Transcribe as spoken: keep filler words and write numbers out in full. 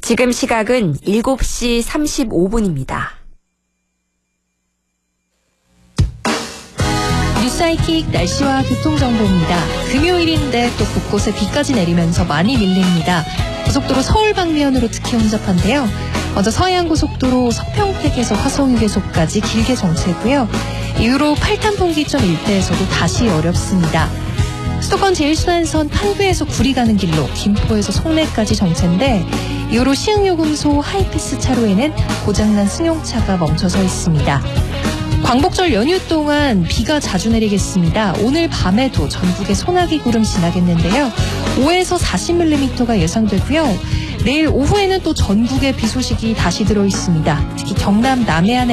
지금 시각은 일곱 시 삼십오 분입니다. 뉴스하이킥 날씨와 교통정보입니다. 금요일인데 또 곳곳에 비까지 내리면서 많이 밀립니다. 고속도로 서울 방면으로 특히 혼잡한데요. 먼저 서해안고속도로 서평택에서 화성휴게소까지 길게 정체고요. 이후로 팔탄분기점 일대에서도 다시 어렵습니다. 수도권 제일순환선 판교에서 구리 가는 길로 김포에서 송내까지 정체인데 이후로 시흥요금소 하이패스 차로에는 고장난 승용차가 멈춰서 있습니다. 광복절 연휴 동안 비가 자주 내리겠습니다. 오늘 밤에도 전국에 소나기 구름 지나겠는데요. 오에서 사십 밀리미터가 예상되고요. 내일 오후에는 또 전국에 비 소식이 다시 들어있습니다. 특히 경남 남해안에